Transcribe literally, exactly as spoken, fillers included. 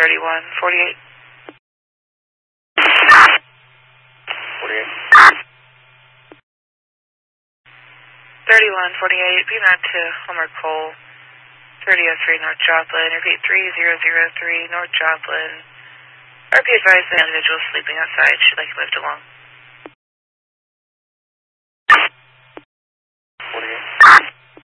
thirty-one forty-eight. forty-eight. thirty-one forty-eight, be not to Homer Cole, thirty oh three North Joplin, repeat three thousand three North Joplin. R P advised the individual sleeping outside should like moved along.